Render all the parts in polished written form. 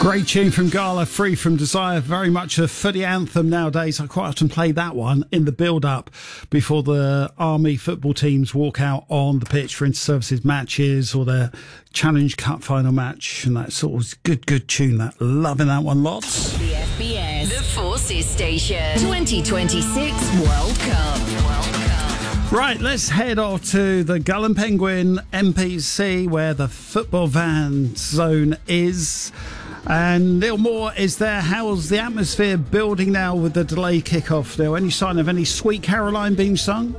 Great tune from Gala, Free From Desire, very much a footy anthem nowadays. I quite often play that one in the build-up before the Army football teams walk out on the pitch for inter-services matches or their Challenge Cup final match, and that sort of good tune, that. Loving that one lots. The FBS, the Forces Station, 2026 World Cup. Right, let's head off to the Gull and Penguin NPC, where the football van zone is. And Neil Moore is there. How's the atmosphere building now with the delay kick-off, Neil? Any sign of any Sweet Caroline being sung?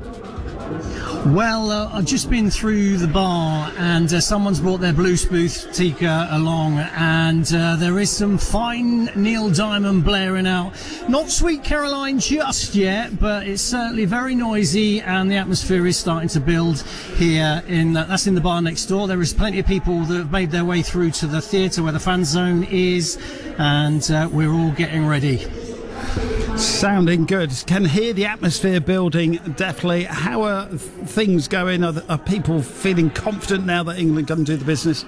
Well, I've just been through the bar and someone's brought their Bluetooth speaker along, and there is some fine Neil Diamond blaring out. Not Sweet Caroline just yet, but it's certainly very noisy, and the atmosphere is starting to build here. That's in the bar next door. There is plenty of people that have made their way through to the theatre where the fan zone is, and we're all getting ready. Sounding good. Can hear the atmosphere building, definitely. How are things going? Are people feeling confident now that England can do the business?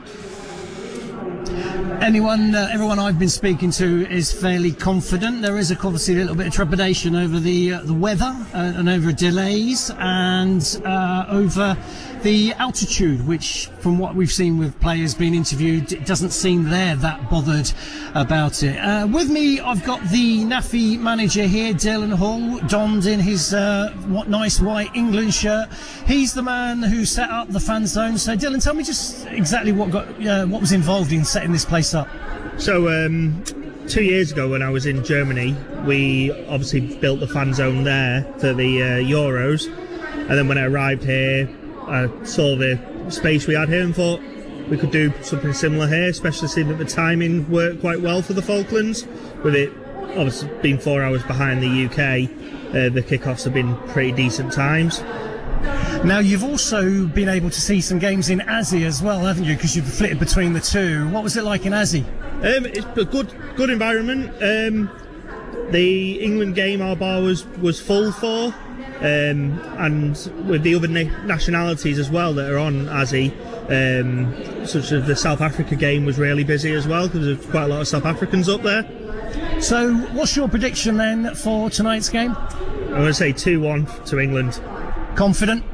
Everyone I've been speaking to is fairly confident. There is obviously a little bit of trepidation over the weather and over delays and over the altitude, which, from what we've seen with players being interviewed, it doesn't seem they're that bothered about it. With me, I've got the NAFI manager here, Dylan Hall, donned in his nice white England shirt. He's the man who set up the fan zone. So, Dylan, tell me just exactly what was involved in setting this place up. So, 2 years ago when I was in Germany, we obviously built the fan zone there for the Euros, and then when I arrived here, I saw the space we had here and thought we could do something similar here, especially seeing that the timing worked quite well for the Falklands, with it obviously being 4 hours behind the UK. The kickoffs have been pretty decent times. Now, you've also been able to see some games in Azzy as well, haven't you? Because you've flitted between the two. What was it like in Azzy? It's a good environment. The England game our bar was full for, and with the other nationalities as well that are on Azzy, such as the South Africa game was really busy as well because there's quite a lot of South Africans up there. So, what's your prediction then for tonight's game? I'm going to say 2-1 to England. Confident?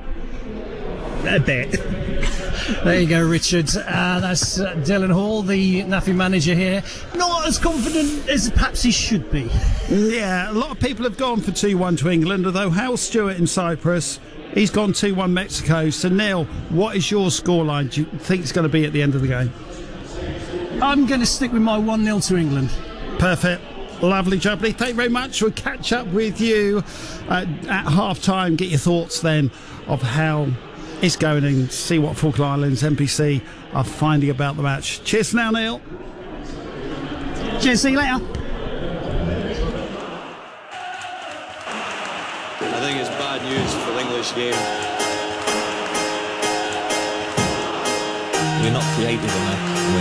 A bit. There you go, Richard. That's Dylan Hall, the NAFI manager here. Not as confident as perhaps he should be. Yeah, a lot of people have gone for 2-1 to England, although Hal Stewart in Cyprus, he's gone 2-1 Mexico. So, Neil, what is your scoreline do you think it's going to be at the end of the game? I'm going to stick with my 1-0 to England. Perfect. Lovely, jubbly. Thank you very much. We'll catch up with you at half-time. Get your thoughts then of how it's going and see what Falkland Islands NPC are finding about the match. Cheers now, Neil. Cheers, see you later. I think it's bad news for the English game. We're not creative enough.